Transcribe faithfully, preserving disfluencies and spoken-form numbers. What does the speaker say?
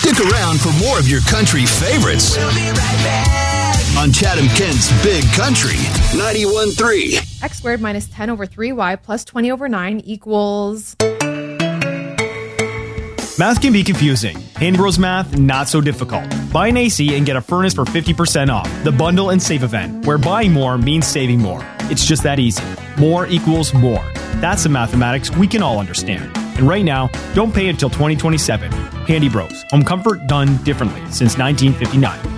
Stick around for more of your country favorites. We'll be right back. On Chatham Kent's Big Country, ninety-one point three. X squared minus ten over three y plus twenty over nine equals... Math can be confusing. Handy Bros Math, not so difficult. Buy an A C and get a furnace for fifty percent off. The Bundle and Save event, where buying more means saving more. It's just that easy. More equals more. That's the mathematics we can all understand. And right now, don't pay until twenty twenty-seven. Handy Bros. Home comfort done differently since nineteen fifty-nine.